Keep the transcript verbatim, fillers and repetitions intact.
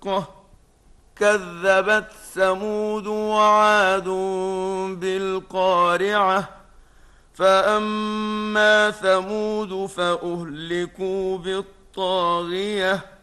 الدقة كذبت ثمود وعاد بالقارعة فأما ثمود فأهلكوا بالطاغية